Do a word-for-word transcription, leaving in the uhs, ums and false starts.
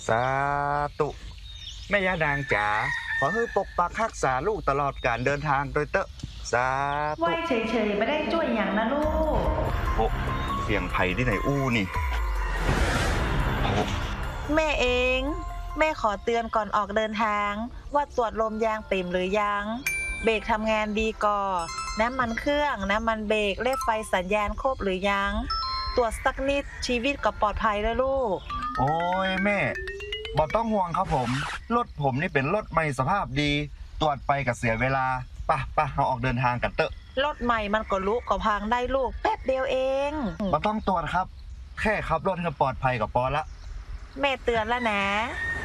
สาธุแม่ย่านางจ๋าขอให้ปกปักรักษาลูกตลอดการเดินทางโดยเตอะสาไหวธุเฉยๆไม่ได้ช่วยอย่างนะลูกโอ้เสียงไผ่ที่ไหนอู้นี่โอ้แม่เองแม่ขอเตือนก่อนออกเดินทางว่าตรวจลมยางเต็มหรือยังเบรกทำงานดีก่อน้ำมันเครื่องน้ำมันเบรกเลขไฟสัญญาณครบหรือยังตรวจสักนิดชีวิตก็ปลอดภัยแล้วลูกโอ้ยแม่บ่ต้องห่วงครับผมรถผมนี่เป็นรถใหม่สภาพดีตรวจไปกับเสียเวลาปะปะเราออกเดินทางกันเตอะรถใหม่มันก็ลุก็พังได้ลูกแป๊บเดียวเองบ่ต้องตรวจครับแค่ขับรถให้ปลอดภัยก็พอละแม่เตือนแล้วนะ